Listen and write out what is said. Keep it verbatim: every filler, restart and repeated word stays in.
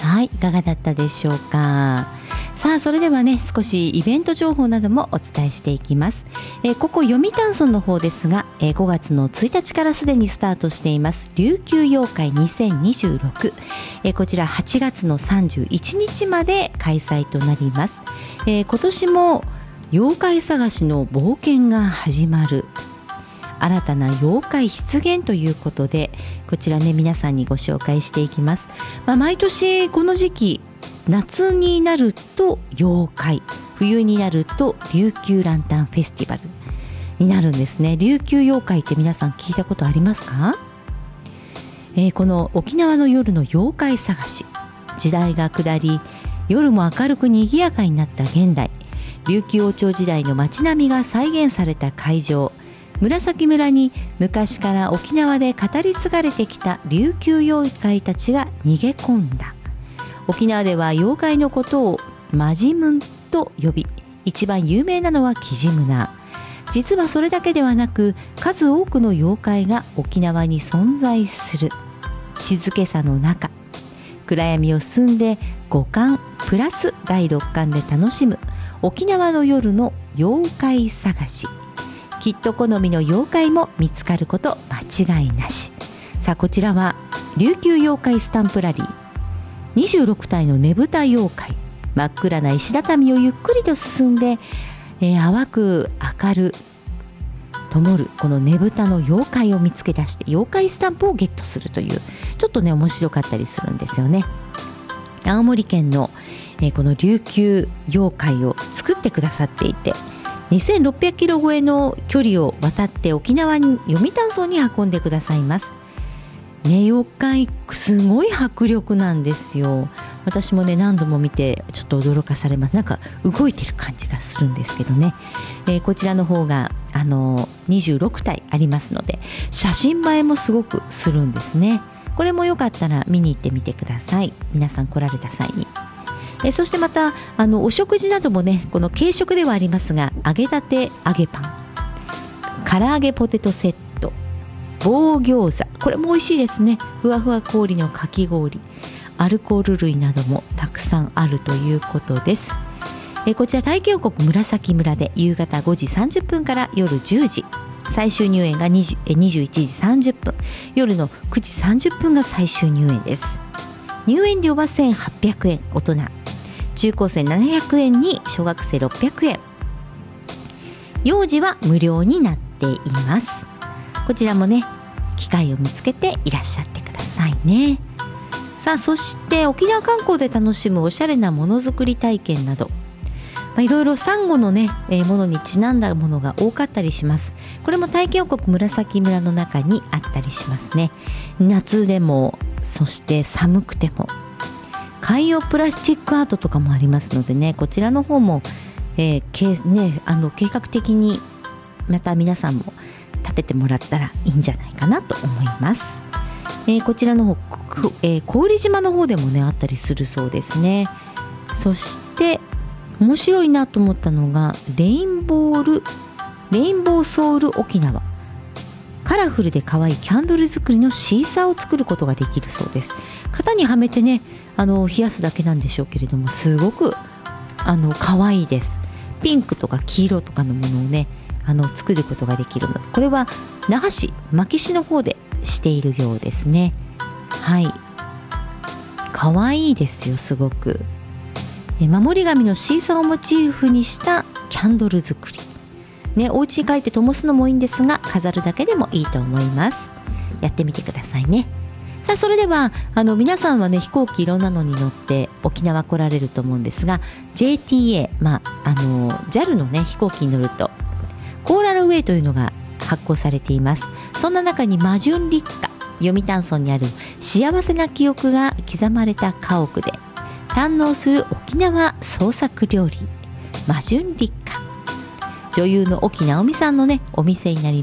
はい、いかがだったでしょうか。さあそれではね、少しイベント情報などもお伝えしていきます。えー、ここ読谷村の方ですが、えー、ごがつのついたちからすでにスタートしています琉球妖怪にせんにじゅうろく、えー、こちらはちがつのさんじゅういちにちまで開催となります。えー、今年も妖怪探しの冒険が始まる、新たな妖怪出現ということで、こちらね皆さんにご紹介していきます。まあ、毎年この時期、夏になると妖怪、冬になると琉球ランタンフェスティバルになるんですね。琉球妖怪って皆さん聞いたことありますか？えー、この沖縄の夜の妖怪探し、時代が下り夜も明るく賑やかになった現代、琉球王朝時代の街並みが再現された会場、紫村に昔から沖縄で語り継がれてきた琉球妖怪たちが逃げ込んだ。沖縄では妖怪のことをマジムンと呼び、一番有名なのはキジムナ。実はそれだけではなく、数多くの妖怪が沖縄に存在する。静けさの中、暗闇を進んで五感プラスだいろっかんで楽しむ沖縄の夜の妖怪探し。きっと好みの妖怪も見つかること間違いなし。さあこちらは琉球妖怪スタンプラリー、にじゅうろくたいのねぶた妖怪、真っ暗な石畳をゆっくりと進んで、えー、淡く明る灯るこのねぶたの妖怪を見つけ出して妖怪スタンプをゲットするという、ちょっとね面白かったりするんですよね。青森県の、えー、この琉球妖怪を作ってくださっていて、にせんろっぴゃくキロ超えの距離を渡って沖縄に読谷村に運んでくださいます。ね、妖怪すごい迫力なんですよ。私もね何度も見てちょっと驚かされます。なんか動いてる感じがするんですけどね、えー、こちらの方があのにじゅうろくたいありますので、写真映えもすごくするんですね。これもよかったら見に行ってみてください、皆さん来られた際に。えー、そしてまたあのお食事などもね、この軽食ではありますが、揚げたて揚げパン、唐揚げポテトセット、棒餃子、これも美味しいですね。ふわふわ氷のかき氷、アルコール類などもたくさんあるということです。えこちら体験王国紫村で夕方ごじさんじゅっぷんから夜じゅうじ、最終入園がにじゅう、にじゅういちじさんじゅっぷん、夜のくじさんじゅっぷんが最終入園です。入園料はせんはっぴゃくえん、大人、中高生ななひゃくえんに小学生ろっぴゃくえん、幼児は無料になっています。こちらもね機会を見つけていらっしゃってくださいね。さあそして沖縄観光で楽しむおしゃれなものづくり体験など、まあ、いろいろサンゴのね、えー、ものにちなんだものが多かったりします。これも体験王国紫村の中にあったりしますね。夏でもそして寒くても海洋プラスチックアートとかもありますのでね、こちらの方も、えーけね、あの計画的にまた皆さんも立ててもらったらいいんじゃないかなと思います。えー、こちらの方、えー、郡島の方でもねあったりするそうですね。そして面白いなと思ったのがレインボールレインボーソウル沖縄、カラフルで可愛いキャンドル作りのシーサーを作ることができるそうです。型にはめてねあの冷やすだけなんでしょうけれども、すごくあの可愛いです。ピンクとか黄色とかのものをねあの作ることができるので、これは那覇市牧師の方でしているようですね。はい、可愛いですよ、すごく。守り神のシーサーをモチーフにしたキャンドル作りね、お家に帰って灯すのもいいんですが、飾るだけでもいいと思います。やってみてくださいね。さあそれではあの皆さんはね飛行機いろんなのに乗って沖縄来られると思うんですが、 ジェイティーエー、まあ、あの ジャル のね飛行機に乗るとコーラルウェイというのが発行されています。そんな中にマジュン立花、読谷村にある幸せな記憶が刻まれた家屋で堪能する沖縄創作料理、マジュン立花、女優の沖直美さんのねお店になります。